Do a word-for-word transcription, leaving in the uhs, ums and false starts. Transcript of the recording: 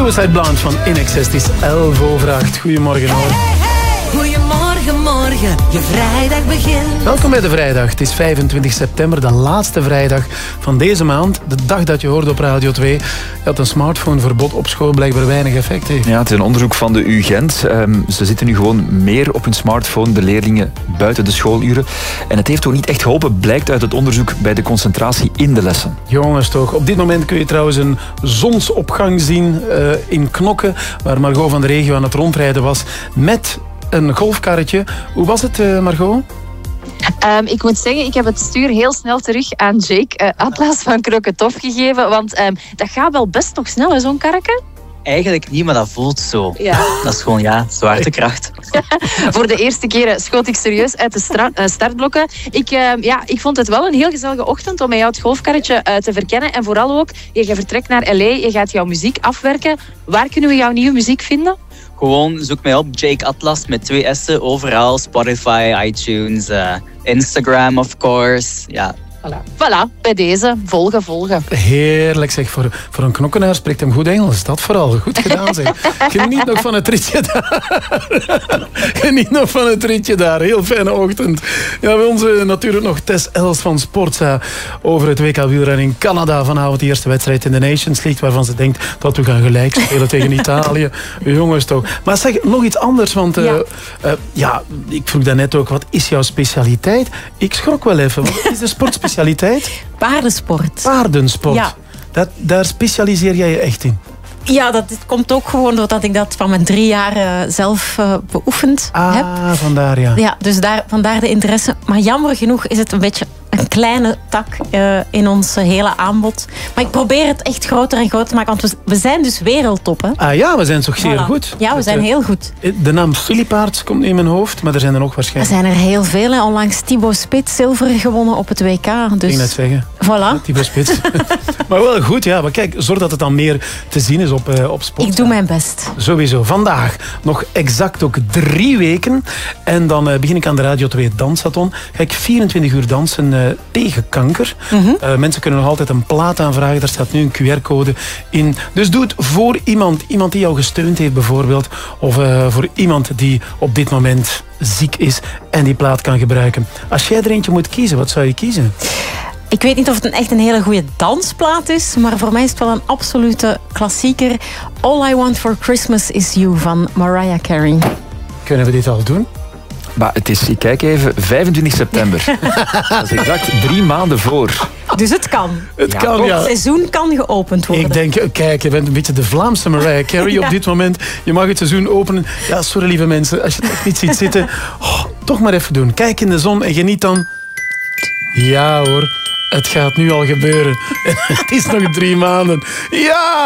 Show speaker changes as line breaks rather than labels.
Suicide Blonde van In Excess. Het is elf over acht. Goedemorgen hoor.
Goedemorgen, morgen, je vrijdag begint.
Welkom bij de vrijdag. Het is vijfentwintig september, de laatste vrijdag van deze maand. De dag dat je hoorde op Radio twee dat een smartphoneverbod op school blijkbaar weinig effect heeft.
Ja, het is een onderzoek van de U Gent. Um, ze zitten nu gewoon meer op hun smartphone, de leerlingen buiten de schooluren. En het heeft ook niet echt geholpen, blijkt uit het onderzoek bij de concentratie in de lessen.
Jongens toch, op dit moment kun je trouwens een zonsopgang zien uh, in Knokke, waar Margot van de regio aan het rondrijden was met een golfkarretje. Hoe was het, uh, Margot?
Um, ik moet zeggen, ik heb het stuur heel snel terug aan Jake uh, Atlas van Knokke Tof gegeven, want um, dat gaat wel best nog snel, hè, zo'n karretje?
Eigenlijk niet, maar dat voelt zo.
Ja.
Dat is gewoon, ja, zwaartekracht.
Voor de eerste keer schoot ik serieus uit de stra- uh, startblokken. Ik, uh, ja, ik vond het wel een heel gezellige ochtend om met jou het golfkarretje uh, te verkennen. En vooral ook, je vertrekt naar L A, je gaat jouw muziek afwerken. Waar kunnen we jouw nieuwe muziek vinden?
Gewoon zoek mij op, Jake Atlas met twee S'en, overal. Spotify, iTunes, uh, Instagram of course. Ja.
Voilà. Voilà, bij deze. Volgen, volgen.
Heerlijk zeg. Voor, voor een knokkenaar spreekt hem goed Engels. Dat vooral. Goed gedaan zeg. Geniet nog van het ritje daar. Geniet nog van het ritje daar. Heel fijne ochtend. Ja, bij ons uh, natuurlijk nog Tess Els van Sportza over het W K wielrennen in Canada. Vanavond de eerste wedstrijd in de Nations League, waarvan ze denkt dat we gaan gelijk spelen tegen Italië. Jongens toch. Maar zeg, nog iets anders. Want uh, ja. Uh, ja, ik vroeg daarnet ook, wat is jouw specialiteit? Ik schrok wel even. Wat is de sportspecialiteit?
Paardensport.
Paardensport.
Ja.
Dat, daar specialiseer jij je echt in?
Ja, dat dit komt ook gewoon doordat ik dat van mijn drie jaar uh, zelf uh, beoefend
ah,
heb.
Ah, vandaar ja.
Ja, dus daar, vandaar de interesse. Maar jammer genoeg is het een beetje een kleine tak uh, in ons uh, hele aanbod. Maar ik probeer het echt groter en groter te maken, want we, we zijn dus wereldtop. Hè?
Ah ja, we zijn toch zeer
voilà.
goed.
Ja, we
dat,
zijn heel goed.
De naam Filipaerts komt in mijn hoofd, maar er zijn er nog waarschijnlijk.
Er zijn er heel veel. Hè. Onlangs Thibaut Spits zilver gewonnen op het W K. Dus...
Ik net zeggen.
Voilà.
Thibaut Spits. Maar wel goed, ja. Maar kijk, zorg dat het dan meer te zien is op, uh, op sport.
Ik doe mijn best.
Sowieso. Vandaag nog exact ook drie weken. En dan uh, begin ik aan de Radio twee Dansathon. Ga ik vierentwintig uur dansen uh, tegen kanker. Mm-hmm. Uh, mensen kunnen nog altijd een plaat aanvragen. Daar staat nu een Q R-code in. Dus doe het voor iemand. Iemand die jou gesteund heeft bijvoorbeeld. Of uh, voor iemand die op dit moment ziek is en die plaat kan gebruiken. Als jij er eentje moet kiezen, wat zou je kiezen?
Ik weet niet of het een echt een hele goede dansplaat is, maar voor mij is het wel een absolute klassieker. All I Want for Christmas is You van Mariah Carey.
Kunnen we dit al doen?
Maar het is, ik kijk even, vijfentwintig september. Dat is exact drie maanden voor.
Dus het kan.
Het
ja,
kan, ja.
Het seizoen kan geopend worden.
Ik denk, kijk, je bent een beetje de Vlaamse Mariah Carey ja. op dit moment. Je mag het seizoen openen. Ja, sorry lieve mensen, als je het echt niet ziet zitten, oh, toch maar even doen. Kijk in de zon en geniet dan. Ja hoor, het gaat nu al gebeuren. Het is nog drie maanden. Ja!